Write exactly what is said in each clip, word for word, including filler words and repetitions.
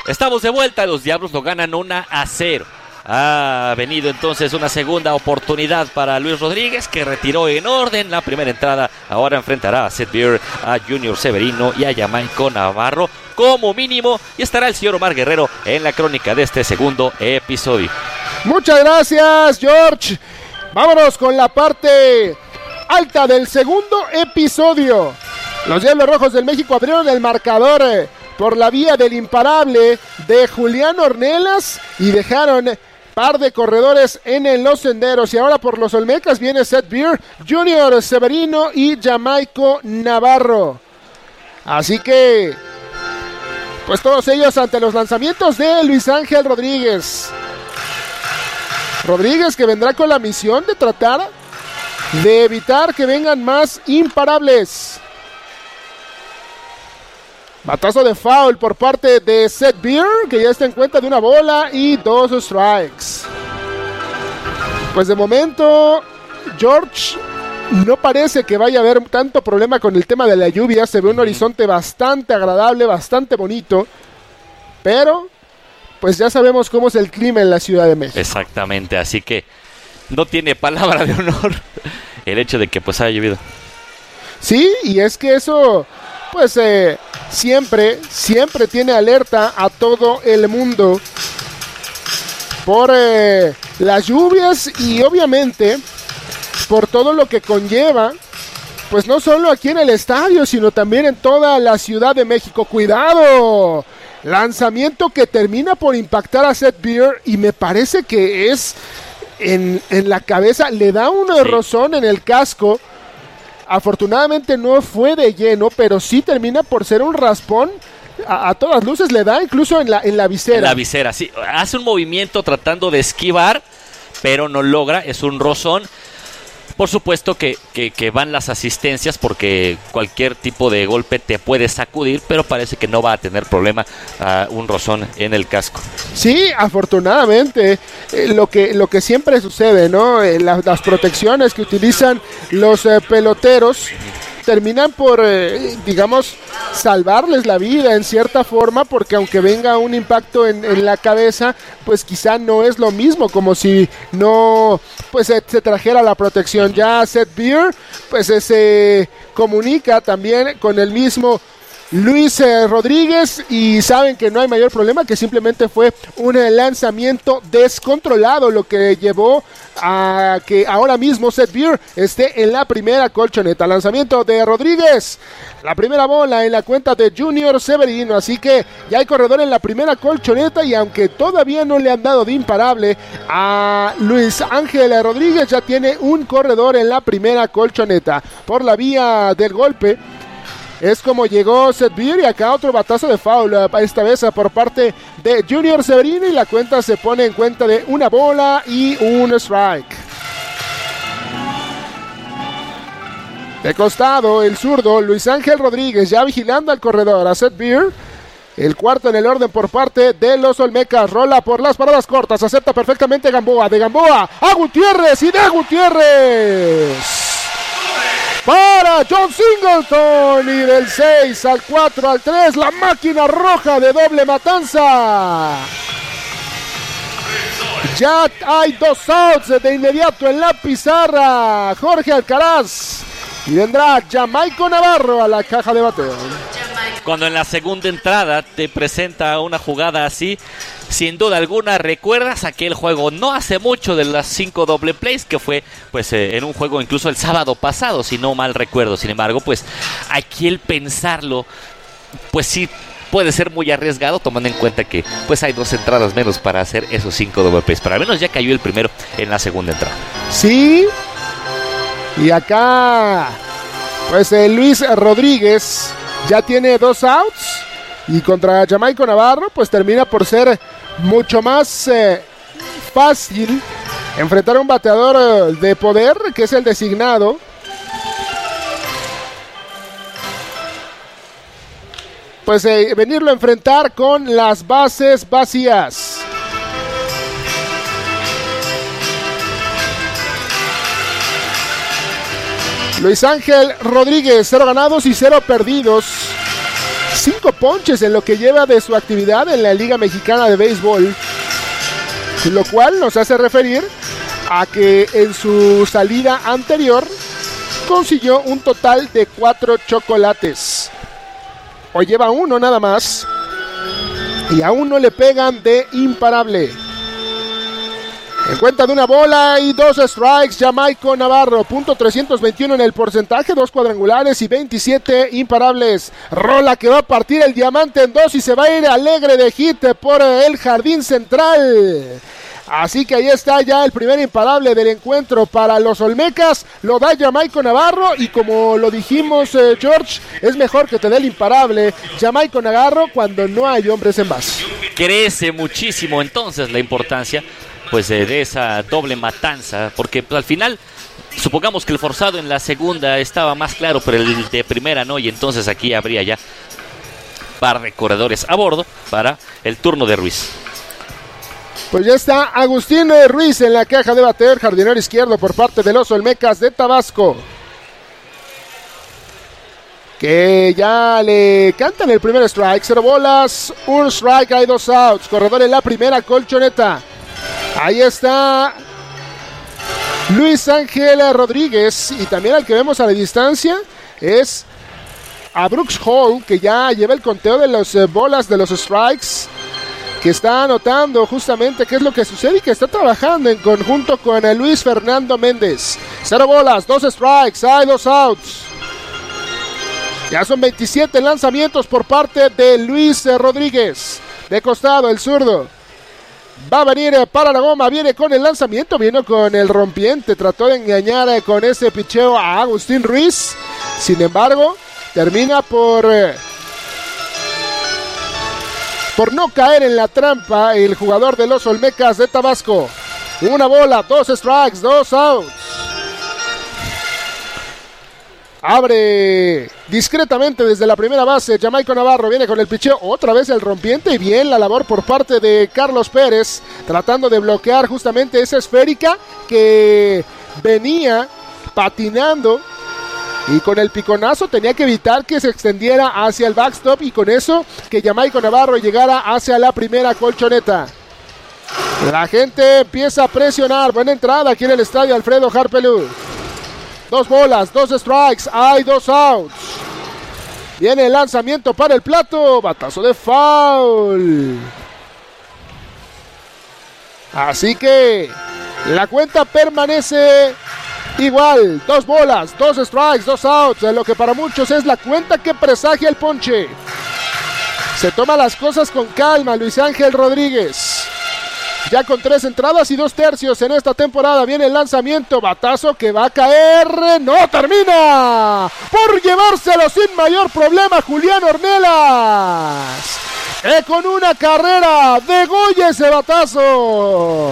estamos de vuelta. Los Diablos lo ganan uno a cero. Ha venido entonces una segunda oportunidad para Luis Rodríguez, que retiró en orden la primera entrada. Ahora enfrentará a Seth Beer, a Junior Severino y a Jamaico Navarro como mínimo, y estará el señor Omar Guerrero en la crónica de este segundo episodio. Muchas gracias, George. Vámonos con la parte alta del segundo episodio. Los Diablos Rojos del México abrieron el marcador eh, por la vía del imparable de Julián Ornelas y dejaron par de corredores en los senderos. Y ahora por los Olmecas viene Seth Beer, Junior Severino y Jamaico Navarro. Así que, pues todos ellos ante los lanzamientos de Luis Ángel Rodríguez. Rodríguez, que vendrá con la misión de tratar de evitar que vengan más imparables. Batazo de foul por parte de Seth Beer, que ya está en cuenta de una bola y dos strikes. Pues de momento, George, no parece que vaya a haber tanto problema con el tema de la lluvia. Se ve un horizonte bastante agradable, bastante bonito. Pero, pues ya sabemos cómo es el clima en la Ciudad de México. Exactamente, así que no tiene palabra de honor el hecho de que pues haya llovido. Sí, y es que eso, pues eh, siempre, siempre tiene alerta a todo el mundo por eh, las lluvias y obviamente por todo lo que conlleva, pues no solo aquí en el estadio, sino también en toda la Ciudad de México. ¡Cuidado! Lanzamiento que termina por impactar a Seth Beer y me parece que es en, en la cabeza, le da un sí. rozón en el casco. Afortunadamente no fue de lleno, pero sí termina por ser un raspón. A, a todas luces le da incluso en la, en la visera. En la visera, sí. Hace un movimiento tratando de esquivar, pero no logra, es un rozón. Por supuesto que, que, que van las asistencias, porque cualquier tipo de golpe te puede sacudir, pero parece que no va a tener problema uh, un rozón en el casco. Sí, afortunadamente, eh, lo que lo que siempre sucede, ¿no? Eh, la, las protecciones que utilizan los eh, peloteros terminan por, eh, digamos, salvarles la vida en cierta forma, porque aunque venga un impacto en, en la cabeza, pues quizá no es lo mismo como si no, pues se, se trajera la protección. Ya Seth Beer, pues eh, se comunica también con el mismo Luis eh, Rodríguez y saben que no hay mayor problema, que simplemente fue un eh, lanzamiento descontrolado lo que llevó a que ahora mismo Seth Beer esté en la primera colchoneta. Lanzamiento de Rodríguez, la primera bola en la cuenta de Junior Severino, así que ya hay corredor en la primera colchoneta y aunque todavía no le han dado de imparable a Luis Ángel Rodríguez, ya tiene un corredor en la primera colchoneta. Por la vía del golpe es como llegó Seth Beer y acá otro batazo de foul, esta vez por parte de Junior Severino, y la cuenta se pone en cuenta de una bola y un strike. De costado, el zurdo Luis Ángel Rodríguez ya vigilando al corredor, a Seth Beer. El cuarto en el orden por parte de los Olmecas. Rola por las paradas cortas, acepta perfectamente Gamboa. De Gamboa a Gutiérrez y de Gutiérrez para John Singleton, y del seis al cuatro al tres, la máquina roja de doble matanza. Ya hay dos outs de inmediato en la pizarra. Jorge Alcaraz, y vendrá Jamaico Navarro a la caja de bateo. Cuando en la segunda entrada te presenta una jugada así, sin duda alguna recuerdas aquel juego no hace mucho de las cinco doble plays que fue pues eh, en un juego incluso el sábado pasado, si no mal recuerdo. Sin embargo, pues aquí el pensarlo, pues sí puede ser muy arriesgado, tomando en cuenta que pues hay dos entradas menos para hacer esos cinco doble plays. Pero al menos ya cayó el primero en la segunda entrada. Sí, y acá pues eh, Luis Rodríguez ya tiene dos outs, y contra Jamaico Navarro pues termina por ser mucho más eh, fácil enfrentar a un bateador eh, de poder, que es el designado. Pues eh, venirlo a enfrentar con las bases vacías. Luis Ángel Rodríguez, cero ganados y cero perdidos. cinco ponches en lo que lleva de su actividad en la Liga Mexicana de Béisbol, lo cual nos hace referir a que en su salida anterior consiguió un total de cuatro chocolates. Hoy lleva uno nada más y aún no le pegan de imparable. En cuenta de una bola y dos strikes, Jamaico Navarro, punto trescientos veintiuno en el porcentaje, dos cuadrangulares y veintisiete imparables. Rola que va a partir el diamante en dos y se va a ir alegre de hit por el jardín central. Así que ahí está ya el primer imparable del encuentro para los Olmecas. Lo da Jamaico Navarro y como lo dijimos, eh, George, es mejor que te dé el imparable Jamaico Navarro cuando no hay hombres en base. Crece muchísimo entonces la importancia pues eh, de esa doble matanza, porque pues, al final supongamos que el forzado en la segunda estaba más claro, pero el de primera no, y entonces aquí habría ya par de corredores a bordo para el turno de Ruiz. Pues ya está Agustín Ruiz en la caja de bater, jardinero izquierdo por parte de los Olmecas de Tabasco, que ya le cantan el primer strike. Cero bolas, un strike, hay dos outs. Corredor en la primera colchoneta. Ahí está Luis Ángel Rodríguez, y también al que vemos a la distancia es a Brooks Hall, que ya lleva el conteo de las eh, bolas, de los strikes, que está anotando justamente qué es lo que sucede y que está trabajando en conjunto con eh, Luis Fernando Méndez. Cero bolas, dos strikes, hay dos outs. Ya son veintisiete lanzamientos por parte de Luis eh, Rodríguez. De costado, el zurdo va a venir para la goma, viene con el lanzamiento, viene con el rompiente, trató de engañar con ese picheo a Agustín Ruiz, sin embargo, termina por, por no caer en la trampa el jugador de los Olmecas de Tabasco. Una bola, dos strikes, dos outs. Abre discretamente desde la primera base Jamaico Navarro, viene con el picheo, otra vez el rompiente, y bien la labor por parte de Carlos Pérez, tratando de bloquear justamente esa esférica que venía patinando, y con el piconazo tenía que evitar que se extendiera hacia el backstop, y con eso que Jamaico Navarro llegara hacia la primera colchoneta. La gente empieza a presionar, buena entrada aquí en el estadio Alfredo Harpelú. Dos bolas, dos strikes, hay dos outs. Viene el lanzamiento para el plato, batazo de foul. Así que la cuenta permanece igual, dos bolas, dos strikes, dos outs, lo que para muchos es la cuenta que presagia el ponche. Se toma las cosas con calma Luis Ángel Rodríguez. Ya con tres entradas y dos tercios en esta temporada. Viene el lanzamiento, batazo que va a caer. ¡No termina! Por llevárselo sin mayor problema Julián Ornelas. Eh, con una carrera, degolla ese batazo.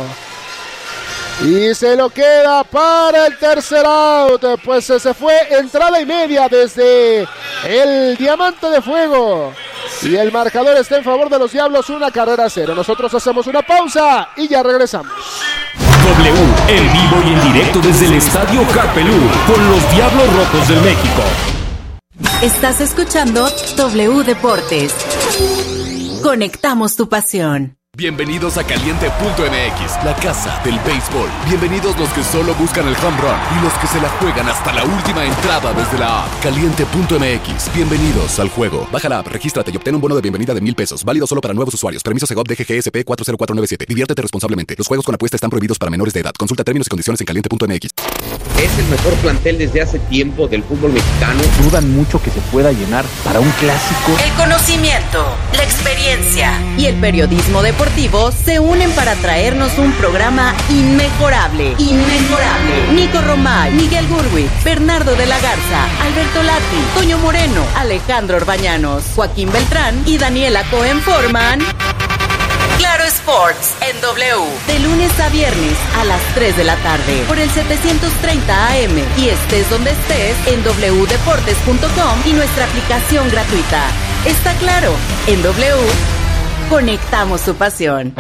Y se lo queda para el tercer out. Pues se fue entrada y media desde el Diamante de Fuego. Y el marcador está en favor de los Diablos, una carrera a cero. Nosotros hacemos una pausa y ya regresamos. W, en vivo y en directo desde el Estadio Harpelú, con los Diablos Rojos del México. Estás escuchando W Deportes. Conectamos tu pasión. Bienvenidos a Caliente punto M X, la casa del béisbol. Bienvenidos los que solo buscan el home run y los que se la juegan hasta la última entrada desde la app. Caliente punto M X, bienvenidos al juego. Baja la app, regístrate y obtén un bono de bienvenida de mil pesos. Válido solo para nuevos usuarios. Permiso Segov D G G S P cuatro cero cuatro nueve siete. Diviértete responsablemente. Los juegos con apuesta están prohibidos para menores de edad. Consulta términos y condiciones en Caliente punto M X. Es el mejor plantel desde hace tiempo del fútbol mexicano. Dudan mucho que se pueda llenar para un clásico. El conocimiento, la experiencia y el periodismo deportivo se unen para traernos un programa inmejorable. Inmejorable. Nico Romay, Miguel Gurwitz, Bernardo de la Garza, Alberto Lati, Toño Moreno, Alejandro Orbañanos, Joaquín Beltrán y Daniela Cohen forman Claro Sports en W, de lunes a viernes a las tres de la tarde por el setecientos treinta A M y estés donde estés en doble u deportes punto com y nuestra aplicación gratuita. Está claro, en W conectamos tu pasión.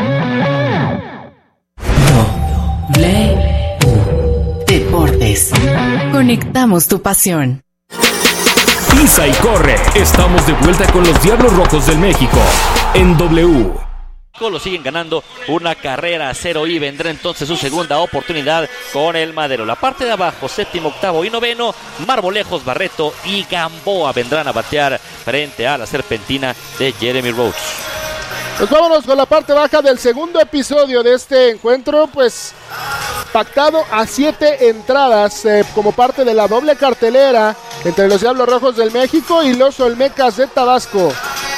W Deportes. Conectamos tu pasión. pisa y corre. Estamos de vuelta con los Diablos Rojos del México en W. Lo siguen ganando una carrera a cero y vendrá entonces su segunda oportunidad con el Madero. La parte de abajo, séptimo, octavo y noveno, Marmolejos, Barreto y Gamboa vendrán a batear frente a la serpentina de Jeremy Rhodes. Pues vámonos con la parte baja del segundo episodio de este encuentro, pues pactado a siete entradas eh, como parte de la doble cartelera entre los Diablos Rojos del México y los Olmecas de Tabasco.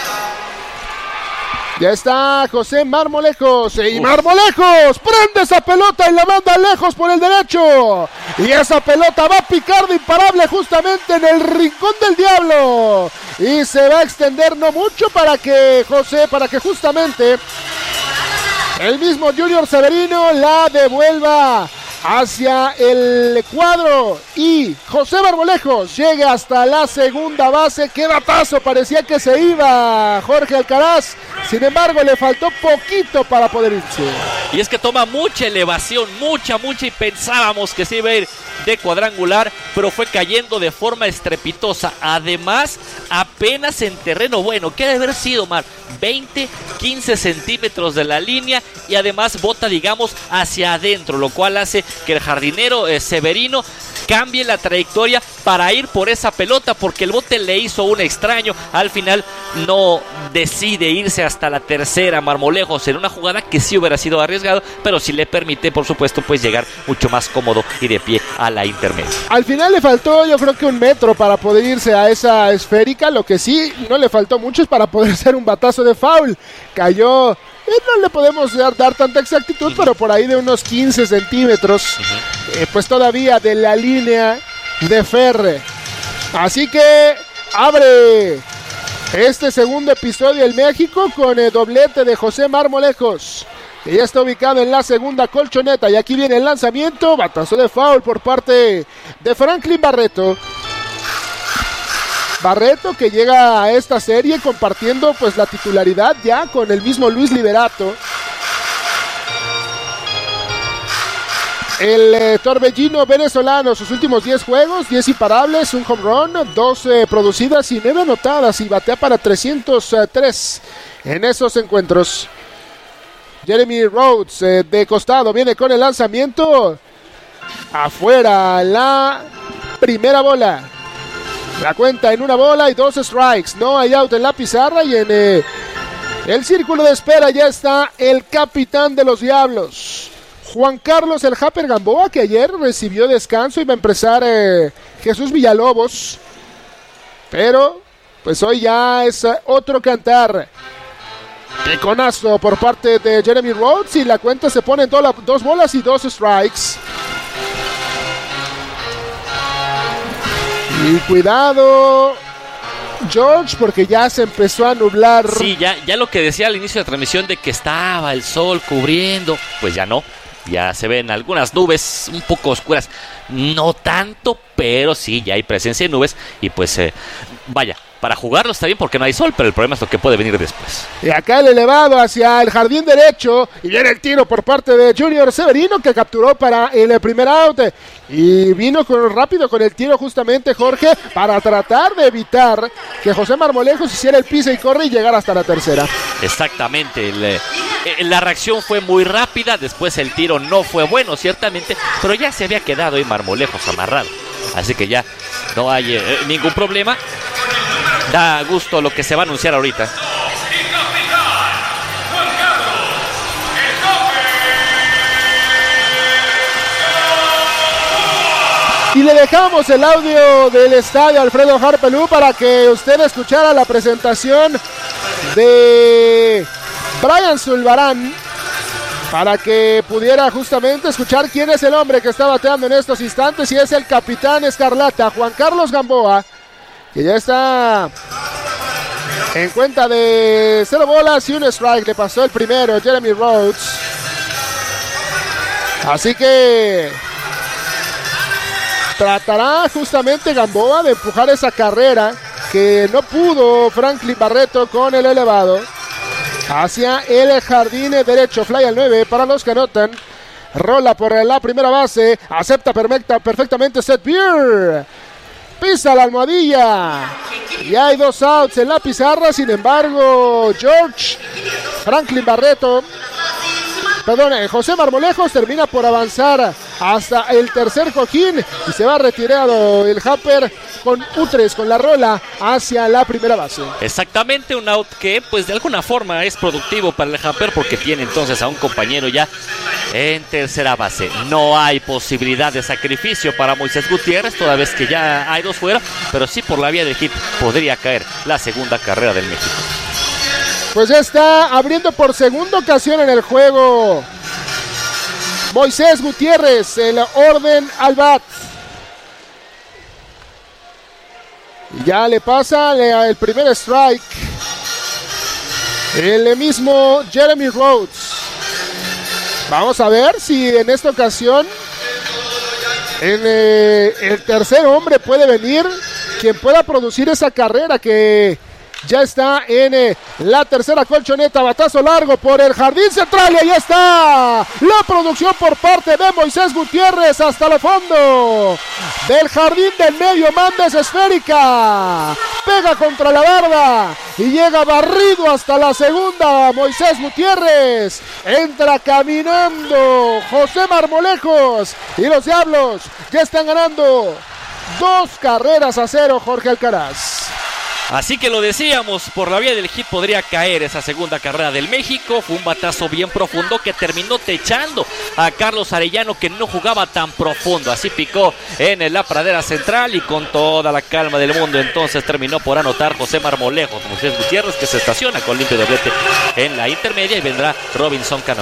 Ya está José Marmolejos. Y Marmolejos prende esa pelota y la manda lejos por el derecho. Y esa pelota va a picar de imparable justamente en el rincón del diablo. Y se va a extender no mucho para que José, para que justamente el mismo Junior Severino la devuelva hacia el cuadro y José Marmolejos llega hasta la segunda base. ¡Qué batazo! Parecía que se iba Jorge Alcaraz, sin embargo le faltó poquito para poder irse. Y es que toma mucha elevación, mucha, mucha, y pensábamos que se iba a ir de cuadrangular, pero fue cayendo de forma estrepitosa. Además, apenas en terreno bueno, ¿qué debe haber sido, Mar? veinte, quince centímetros de la línea, y además bota, digamos, hacia adentro, lo cual hace que el jardinero eh, Severino cambie la trayectoria para ir por esa pelota, porque el bote le hizo un extraño. Al final no decide irse hasta la tercera Marmolejos en una jugada que sí hubiera sido arriesgado, pero sí le permite, por supuesto, pues llegar mucho más cómodo y de pie a la intermedia. Al final le faltó, yo creo que un metro para poder irse a esa esférica. Lo que sí no le faltó mucho es para poder hacer un batazo de foul. Cayó, eh, no le podemos dar, dar tanta exactitud, uh-huh. pero por ahí de unos quince centímetros, uh-huh. eh, pues todavía de la línea de Ferre. Así que abre este segundo episodio el México con el doblete de José Marmolejos, que ya está ubicado en la segunda colchoneta. Y aquí viene el lanzamiento, batazo de foul por parte de Franklin Barreto. Barreto que llega a esta serie compartiendo pues la titularidad ya con el mismo Luis Liberato. El eh, torbellino venezolano, sus últimos diez juegos, diez imparables, un home run, dos eh, producidas y nueve anotadas, y batea para trescientos tres en esos encuentros. Jeremy Rhodes eh, de costado viene con el lanzamiento. Afuera la primera bola. La cuenta en una bola y dos strikes. No hay out en la pizarra, y en eh, el círculo de espera ya está el capitán de los Diablos, Juan Carlos el Japper Gamboa, que ayer recibió descanso. Iba a empezar eh, Jesús Villalobos, pero pues hoy ya es eh, otro cantar. Piconazo por parte de Jeremy Rhodes, y la cuenta se pone en toda la, dos bolas y dos strikes. Y cuidado, George, porque ya se empezó a nublar. Sí, ya, ya lo que decía al inicio de la transmisión de que estaba el sol cubriendo, pues ya no. Ya se ven algunas nubes un poco oscuras. No tanto, pero sí, ya hay presencia de nubes. Y pues, eh, vaya, para jugarlo está bien porque no hay sol, pero el problema es lo que puede venir después. Y acá el elevado hacia el jardín derecho, y viene el tiro por parte de Junior Severino, que capturó para el primer out. Y vino con, rápido con el tiro justamente Jorge, para tratar de evitar que José Marmolejos hiciera el pisa y corre y llegar hasta la tercera. Exactamente, el, eh, la reacción fue muy rápida. Después el tiro no fue bueno, ciertamente, pero ya se había quedado ahí Marmolejos amarrado, así que ya no hay eh, ningún problema. Da gusto lo que se va a anunciar ahorita. Y le dejamos el audio del estadio Alfredo Harpelú para que usted escuchara la presentación de Brian Zulbarán, para que pudiera justamente escuchar quién es el hombre que está bateando en estos instantes, y es el capitán escarlata, Juan Carlos Gamboa, que ya está en cuenta de cero bolas y un strike. Le pasó el primero Jeremy Rhodes, así que tratará justamente Gamboa de empujar esa carrera que no pudo Franklin Barreto con el elevado hacia el jardín derecho. Fly al nueve para los que anotan. Rola por la primera base, acepta perfecta, perfectamente Seth Beer. pisa la almohadilla. Y hay dos outs en la pizarra. Sin embargo, George Franklin Barreto, perdón, José Marmolejos termina por avanzar hasta el tercer cojín y se va retirado el Happer con U tres, con la rola hacia la primera base. Exactamente, un out que pues de alguna forma es productivo para el Happer porque tiene entonces a un compañero ya en tercera base. No hay posibilidad de sacrificio para Moisés Gutiérrez, toda vez que ya hay dos fuera, pero sí por la vía del hit podría caer la segunda carrera del México. Pues ya está abriendo por segunda ocasión en el juego Moisés Gutiérrez, el orden al bat. Ya le pasa el primer strike el mismo Jeremy Rhodes. Vamos a ver si en esta ocasión en, eh, el tercer hombre puede venir quien pueda producir esa carrera que ya está en eh, la tercera colchoneta. Batazo largo por el jardín central y ahí está la producción por parte de Moisés Gutiérrez hasta el fondo del jardín del medio. Manda esa esférica, pega contra la barda y llega barrido hasta la segunda. Moisés Gutiérrez entra caminando José Marmolejos y los Diablos ya están ganando dos carreras a cero. Jorge Alcaraz. Así que lo decíamos, por la vía del hit podría caer esa segunda carrera del México. Fue un batazo bien profundo que terminó techando a Carlos Arellano, que no jugaba tan profundo. Así picó en la pradera central y con toda la calma del mundo entonces terminó por anotar José Marmolejos. Moisés Gutiérrez, que se estaciona con limpio doblete en la intermedia, y vendrá Robinson Cano.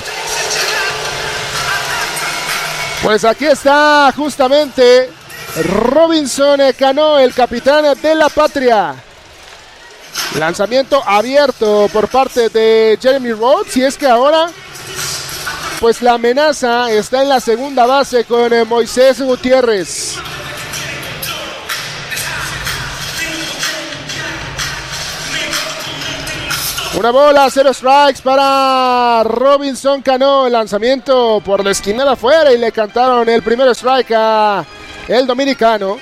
Pues aquí está justamente Robinson Cano, el capitán de la patria. Lanzamiento abierto por parte de Jeremy Rhodes, y es que ahora pues la amenaza está en la segunda base con eh, Moisés Gutiérrez. Una bola, cero strikes para Robinson Cano. El lanzamiento por la esquinada afuera y le cantaron el primer strike a el dominicano.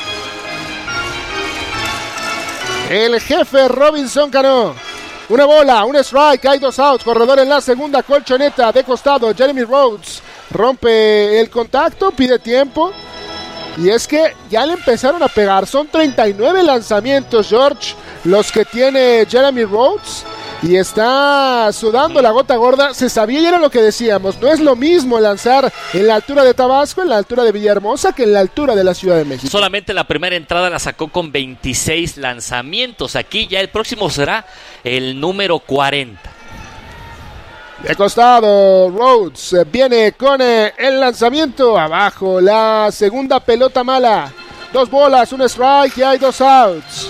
El jefe Robinson Cano. Una bola, un strike, hay dos outs. Corredor en la segunda colchoneta de costado. Jeremy Rhodes rompe el contacto, pide tiempo. Y es que ya le empezaron a pegar. Son treinta y nueve lanzamientos, George, los que tiene Jeremy Rhodes. Y está sudando la gota gorda. Se sabía y era lo que decíamos. No es lo mismo lanzar en la altura de Tabasco, en la altura de Villahermosa, que en la altura de la Ciudad de México. Solamente la primera entrada la sacó con veintiséis lanzamientos. Aquí ya el próximo será el número cuarenta. De costado, Rhodes viene con el lanzamiento abajo. La segunda pelota mala. Dos bolas, un strike y hay dos outs.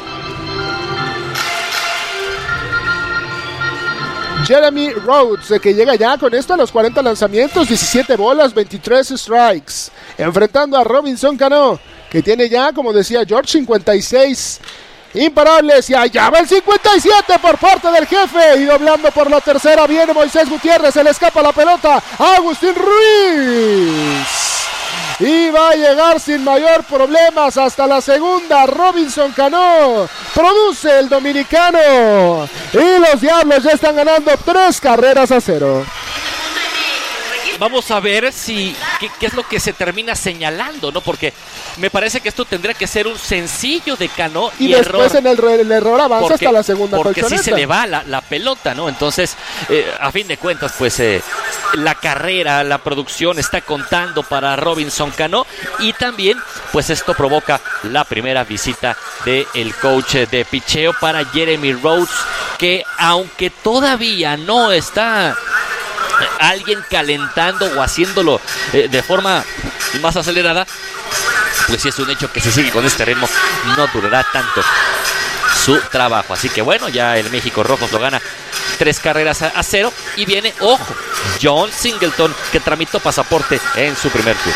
Jeremy Rhodes, que llega ya con esto a los cuarenta lanzamientos, diecisiete bolas, veintitrés strikes. Enfrentando a Robinson Cano, que tiene ya, como decía George, cincuenta y seis imparables. Y allá va el cincuenta y siete por parte del jefe. Y doblando por la tercera viene Moisés Gutiérrez. Se le escapa la pelota a Agustín Ruiz. Y va a llegar sin mayor problemas hasta la segunda. Robinson Cano produce el dominicano. Y los Diablos ya están ganando tres carreras a cero. Vamos a ver si qué, qué es lo que se termina señalando, ¿no? Porque me parece que esto tendría que ser un sencillo de Cano y, y después error. en el, el error avanza porque, hasta la segunda porque colchoneta. sí se le va la, la pelota, ¿no? Entonces, eh, a fin de cuentas, pues eh, la carrera, la producción está contando para Robinson Cano, y también, pues esto provoca la primera visita del coach de picheo para Jeremy Rhodes, que aunque todavía no está alguien calentando o haciéndolo eh, de forma más acelerada, pues sí es un hecho que si sigue con este ritmo no durará tanto su trabajo. Así que bueno, ya el México Rojos lo gana tres carreras a, a cero, y viene, ojo, John Singleton, que tramitó pasaporte en su primer turno.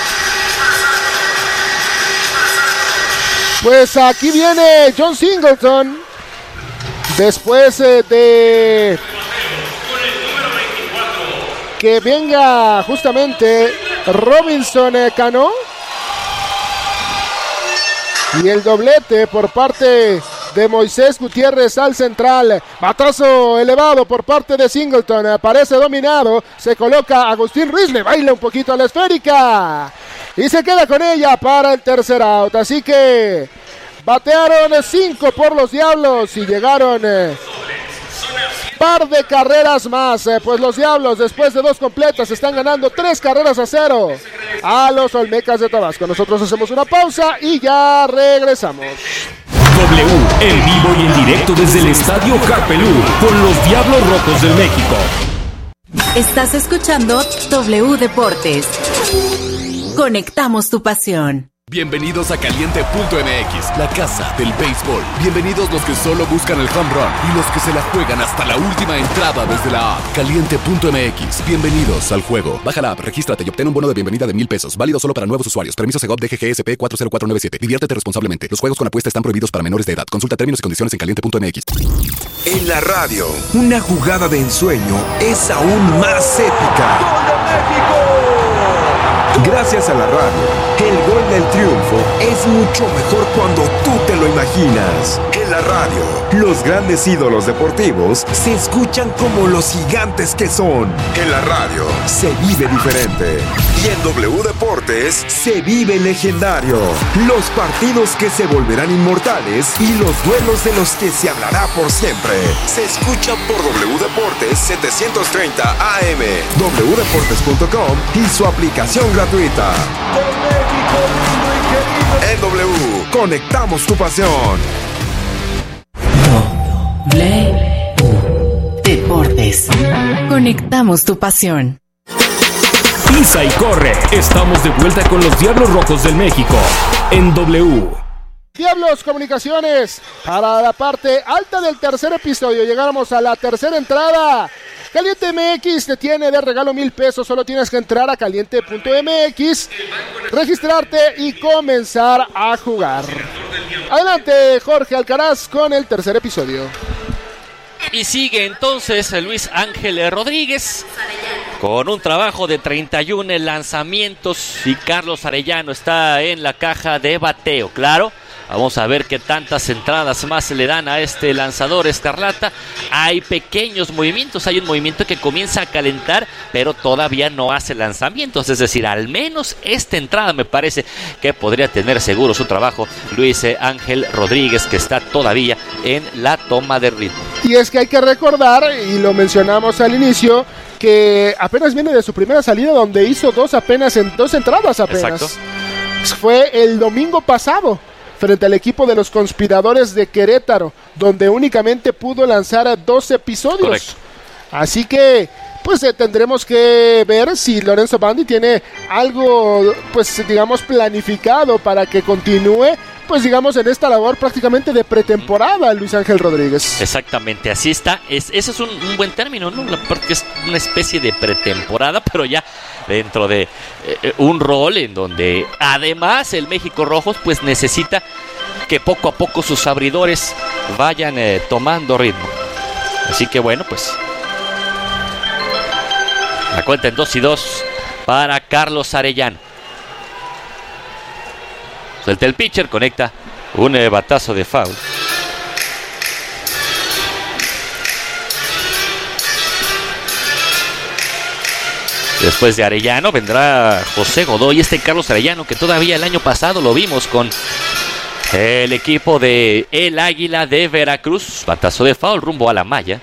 Pues aquí viene John Singleton después eh, de que venga justamente Robinson Cano. Y el doblete por parte de Moisés Gutiérrez al central. Batazo elevado por parte de Singleton. Aparece dominado. Se coloca Agustín Ruiz. Le baila un poquito a la esférica. Y se queda con ella para el tercer out. Así que batearon cinco por los Diablos y llegaron eh, par de carreras más. Eh, pues los Diablos, después de dos completas, están ganando tres carreras a cero a los Olmecas de Tabasco. Nosotros hacemos una pausa y ya regresamos. W en vivo y en directo desde el Estadio Carpelú con los Diablos Rojos del México. Estás escuchando W Deportes. Conectamos tu pasión. Bienvenidos a Caliente punto M X, la casa del béisbol. Bienvenidos los que solo buscan el home run y los que se la juegan hasta la última entrada desde la app. Caliente punto M X, bienvenidos al juego. Baja la app, regístrate y obtén un bono de bienvenida de mil pesos. Válido solo para nuevos usuarios. Permiso Segov D G G S P cuatro cero cuatro nueve siete. Diviértete responsablemente. Los juegos con apuesta están prohibidos para menores de edad. Consulta términos y condiciones en caliente punto M X. En la radio, una jugada de ensueño es aún más épica. ¡Gol de México! Gracias a la radio, el gol del triunfo es mucho mejor cuando tú te lo imaginas. En la radio, los grandes ídolos deportivos se escuchan como los gigantes que son. En la radio, se vive diferente. Y en W Deportes, se vive legendario. Los partidos que se volverán inmortales y los duelos de los que se hablará por siempre. Se escuchan por W Deportes setecientos treinta A M, w deportes punto com y su aplicación gratuita. En W, conectamos tu pasión. W Deportes. Conectamos tu pasión. Pisa y corre. Estamos de vuelta con los Diablos Rojos del México en W. Diablos Comunicaciones para la parte alta del tercer episodio. Llegamos a la tercera entrada. Caliente M X te tiene de regalo mil pesos. Solo tienes que entrar a caliente punto M X, registrarte y comenzar a jugar. Adelante, Jorge Alcaraz con el tercer episodio. Y sigue entonces Luis Ángel Rodríguez con un trabajo de treinta y uno lanzamientos y Carlos Arellano está en la caja de bateo. Claro, vamos a ver qué tantas entradas más se le dan a este lanzador escarlata. Hay pequeños movimientos, hay un movimiento que comienza a calentar, pero todavía no hace lanzamientos. Es decir, al menos esta entrada me parece que podría tener seguro su trabajo Luis Ángel Rodríguez, que está todavía en la toma de ritmo. Y es que hay que recordar, y lo mencionamos al inicio, que apenas viene de su primera salida donde hizo dos apenas en dos entradas apenas. Exacto. Fue el domingo pasado frente al equipo de los Conspiradores de Querétaro, donde únicamente pudo lanzar dos episodios. Correcto. Así que pues eh, tendremos que ver si Lorenzo Bandi tiene algo, pues digamos, planificado para que continúe, pues digamos, en esta labor prácticamente de pretemporada, Luis Ángel Rodríguez. Exactamente, así está. Es, ese es un, un buen término, ¿no? Porque es una especie de pretemporada, pero ya dentro de eh, un rol en donde además el México Rojos pues necesita que poco a poco sus abridores vayan eh, tomando ritmo. Así que bueno, pues la cuenta en dos y dos para Carlos Arellano. Suelta el pitcher, conecta un eh, batazo de foul. Después de Arellano vendrá José Godoy, este Carlos Arellano que todavía el año pasado lo vimos con el equipo de El Águila de Veracruz. Batazo de foul rumbo a la malla.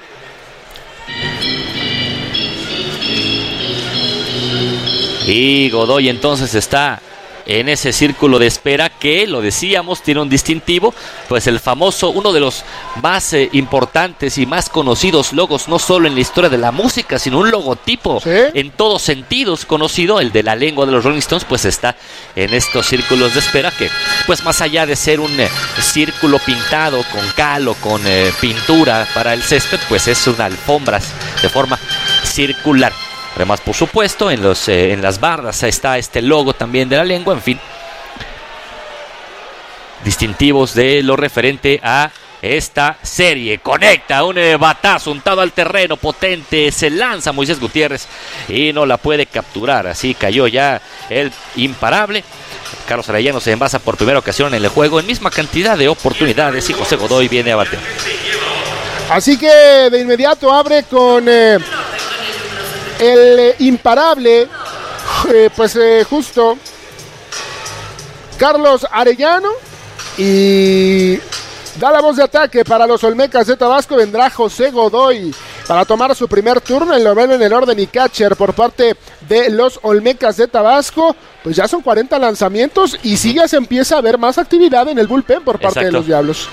Y Godoy entonces está en ese círculo de espera que, lo decíamos, tiene un distintivo, pues el famoso, uno de los más eh, importantes y más conocidos logos, no solo en la historia de la música, sino un logotipo, ¿sí?, en todos sentidos conocido, el de la lengua de los Rolling Stones, pues está en estos círculos de espera que, pues más allá de ser un eh, círculo pintado con cal o con eh, pintura para el césped, pues es una alfombra de forma circular. Además, por supuesto, en, los, eh, en las barras está este logo también de la lengua, en fin. Distintivos de lo referente a esta serie. Conecta un eh, batazo untado al terreno, potente, se lanza Moisés Gutiérrez y no la puede capturar. Así cayó ya el imparable. Carlos Arellano se envasa por primera ocasión en el juego en misma cantidad de oportunidades y José Godoy viene a bater. Así que de inmediato abre con eh, el eh, imparable, eh, pues eh, justo Carlos Arellano, y da la voz de ataque para los Olmecas de Tabasco. Vendrá José Godoy para tomar su primer turno, el noveno en el orden y catcher por parte de los Olmecas de Tabasco. Pues ya son cuarenta lanzamientos y sí ya se empieza a ver más actividad en el bullpen por parte Exacto. de los Diablos.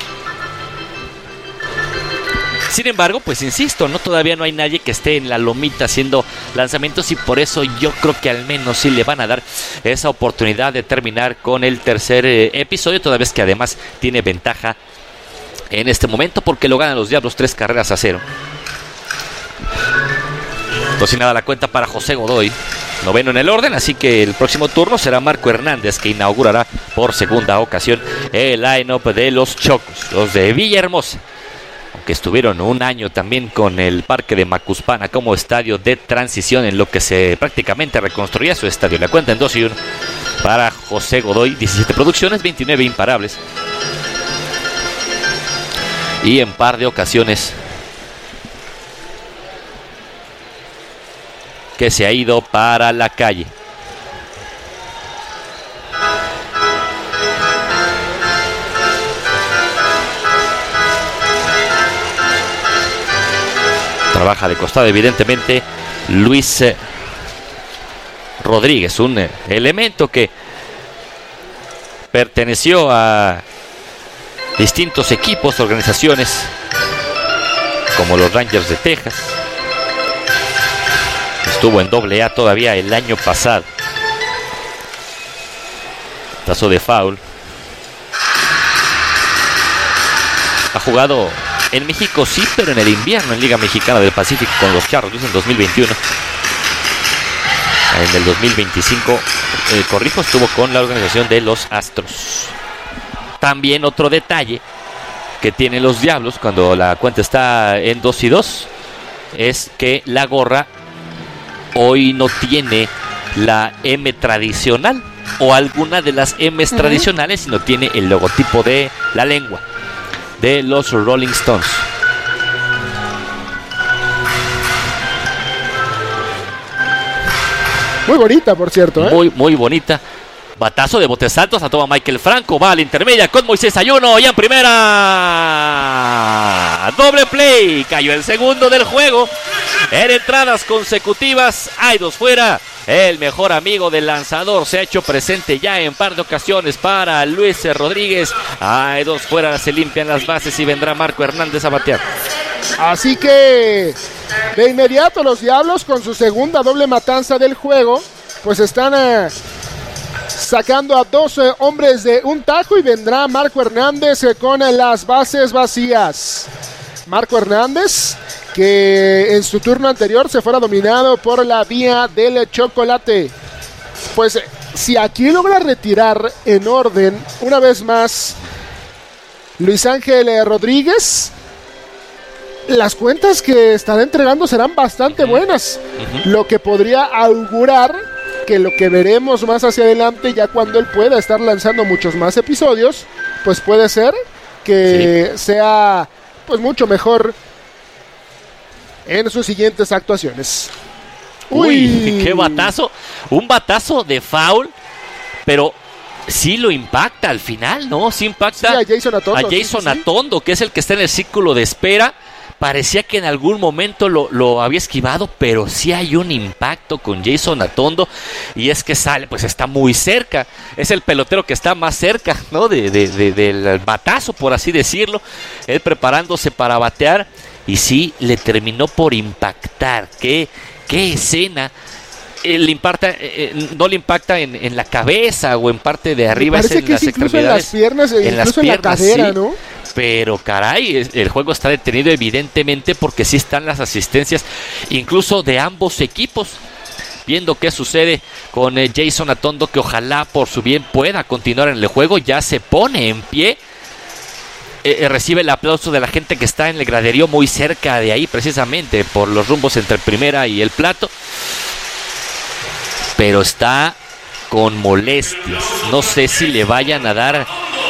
Sin embargo, pues insisto, no todavía no hay nadie que esté en la lomita haciendo lanzamientos y por eso yo creo que al menos sí le van a dar esa oportunidad de terminar con el tercer eh, episodio, toda vez que además tiene ventaja en este momento porque lo ganan los Diablos tres carreras a cero. Cocinada la cuenta para José Godoy, noveno en el orden, así que el próximo turno será Marco Hernández, que inaugurará por segunda ocasión el line-up de los Chocos, los de Villahermosa, aunque estuvieron un año también con el Parque de Macuspana como estadio de transición en lo que se prácticamente reconstruía su estadio. La cuenta en dos y uno para José Godoy, diecisiete producciones, veintinueve imparables y en par de ocasiones que se ha ido para la calle. Trabaja de costado evidentemente Luis eh, Rodríguez, un eh, elemento que perteneció a distintos equipos, organizaciones como los Rangers de Texas. Estuvo en doble A todavía el año pasado. Tazo de foul. Ha jugado en México, sí, pero en el invierno en Liga Mexicana del Pacífico con los Charros en dos mil veintiuno. En el dos mil veinticinco, eh, corrijo, estuvo con la organización de los Astros. También otro detalle que tienen los Diablos cuando la cuenta está en dos y dos es que la gorra hoy no tiene la M tradicional o alguna de las M's uh-huh. tradicionales, sino tiene el logotipo de la lengua de los Rolling Stones. Muy bonita, por cierto, ¿eh? Muy, muy bonita. Batazo de botes altos, la toma Michael Franco, va a la intermedia con Moisés Ayuno y en primera. Doble play, cayó el segundo del juego. En entradas consecutivas, hay dos fuera. El mejor amigo del lanzador se ha hecho presente ya en par de ocasiones para Luis Rodríguez. Hay dos fuera, se limpian las bases y vendrá Marco Hernández a batear. Así que de inmediato los Diablos, con su segunda doble matanza del juego, pues están eh, sacando a dos eh, hombres de un tajo y vendrá Marco Hernández eh, con eh, las bases vacías. Marco Hernández, que en su turno anterior se fuera dominado por la vía del chocolate. Pues si aquí logra retirar en orden una vez más Luis Ángel Rodríguez, las cuentas que estará entregando serán bastante buenas, uh-huh. lo que podría augurar que lo que veremos más hacia adelante, ya cuando él pueda estar lanzando muchos más episodios, pues puede ser que sí. sea pues mucho mejor en sus siguientes actuaciones. Uy, Uy, qué batazo, un batazo de foul, pero sí lo impacta al final, ¿no? Sí impacta sí, a Jason Atondo, a Jason sí, sí, Atondo, sí. que es el que está en el círculo de espera. Parecía que en algún momento lo, lo había esquivado, pero sí hay un impacto con Jason Atondo, y es que sale, pues está muy cerca, es el pelotero que está más cerca, ¿no? De, de, de, del batazo, por así decirlo, él preparándose para batear, y sí, le terminó por impactar. Qué, qué escena. Eh, le impacta, eh, no le impacta en, en la cabeza o en parte de arriba, es en que las es extremidades, en las piernas, en las incluso piernas, en la cadera, sí. ¿no? Pero caray, el juego está detenido evidentemente porque sí están las asistencias incluso de ambos equipos, viendo qué sucede con eh, Jason Atondo, que ojalá por su bien pueda continuar en el juego. Ya se pone en pie, eh, recibe el aplauso de la gente que está en el graderío muy cerca de ahí, precisamente por los rumbos entre primera y el plato, pero está con molestias. No sé si le vayan a dar eh,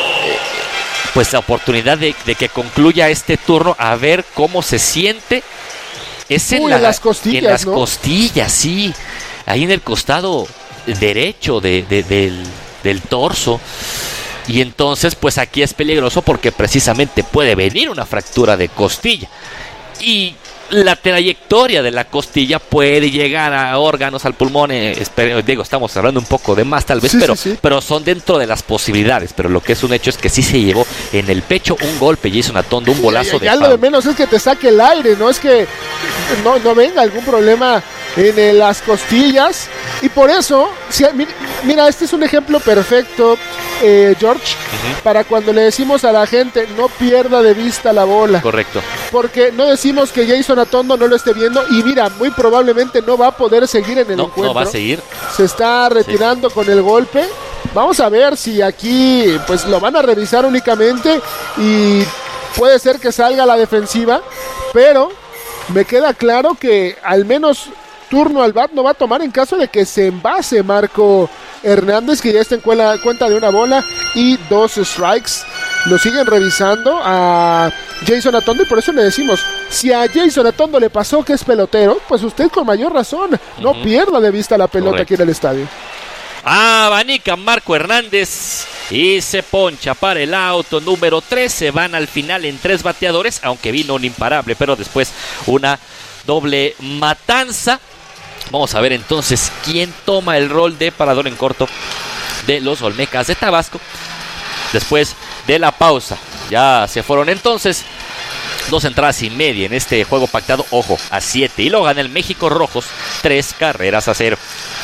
pues la oportunidad de, de que concluya este turno, a ver cómo se siente. Es en, Uy, la, en las costillas, en las ¿no? costillas, sí. Ahí en el costado derecho de, de, del, del torso. Y entonces, pues aquí es peligroso porque precisamente puede venir una fractura de costilla. Y la trayectoria de la costilla puede llegar a órganos, al pulmón. Eh, espero, digo, estamos hablando un poco de más tal vez, Sí, pero, sí, sí. pero son dentro de las posibilidades. Pero lo que es un hecho es que sí se llevó en el pecho un golpe, Jason Atondo, un golazo ya, de ya lo foul. de menos es que te saque el aire, no es que no, no venga algún problema en eh, las costillas. Y por eso, si, mira, mira, este es un ejemplo perfecto, eh, George, uh-huh. para cuando le decimos a la gente no pierda de vista la bola. Correcto. Porque no decimos que Jason Atondo no lo esté viendo, y mira, muy probablemente no va a poder seguir en el no, encuentro. No va a seguir. Se está retirando sí. con el golpe. Vamos a ver si aquí pues lo van a revisar únicamente y puede ser que salga a la defensiva, pero me queda claro que al menos turno al bat no va a tomar en caso de que se envase Marco Hernández, que ya está en cuenta de una bola y dos strikes. Lo siguen revisando a Jason Atondo, y por eso le decimos, si a Jason Atondo le pasó que es pelotero, pues usted con mayor razón no uh-huh. pierda de vista la pelota. Correcto. Aquí en el estadio. Abanica Marco Hernández y se poncha para el auto número tres. Se van al final en tres bateadores, aunque vino un imparable, pero después una doble matanza. Vamos a ver entonces quién toma el rol de parador en corto de los Olmecas de Tabasco. Después de la pausa, ya se fueron entonces dos entradas y media en este juego pactado, ojo, a siete, y lo gana el México Rojos, tres carreras a cero.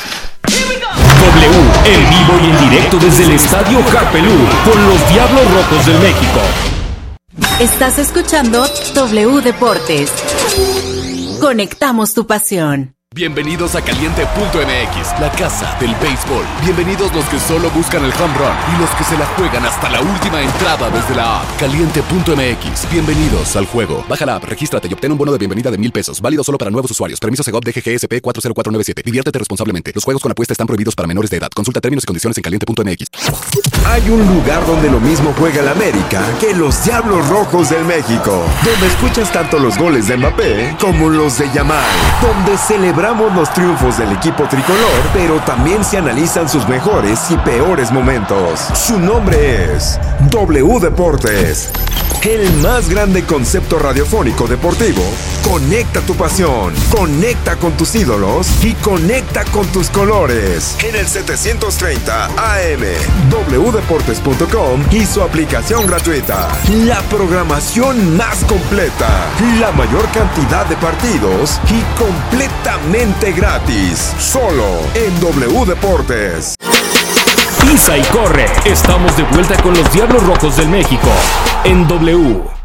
W, en vivo y en directo desde el Estadio Carpelú, con los Diablos Rojos del México. Estás escuchando W Deportes. Conectamos tu pasión. Bienvenidos a Caliente punto M X, la casa del béisbol. Bienvenidos los que solo buscan el home run y los que se la juegan hasta la última entrada desde la app. Caliente punto M X, bienvenidos al juego. Baja la app, regístrate y obtén un bono de bienvenida de mil pesos. Válido solo para nuevos usuarios. Permiso Segov D G G S P cuatro cero cuatro nueve siete. Diviértete responsablemente. Los juegos con apuesta están prohibidos para menores de edad. Consulta términos y condiciones en Caliente punto M X. Hay un lugar donde lo mismo juega el América que los Diablos Rojos del México, donde escuchas tanto los goles de Mbappé como los de Yamal, donde celebramos los triunfos del equipo tricolor, pero también se analizan sus mejores y peores momentos. Su nombre es W Deportes, el más grande concepto radiofónico deportivo. Conecta tu pasión, conecta con tus ídolos y conecta con tus colores. En el setecientos treinta A M, w deportes punto com y su aplicación gratuita. La programación más completa, la mayor cantidad de partidos y completamente gratis. Solo en W Deportes. Pisa y corre. Estamos de vuelta con los Diablos Rojos del México en W.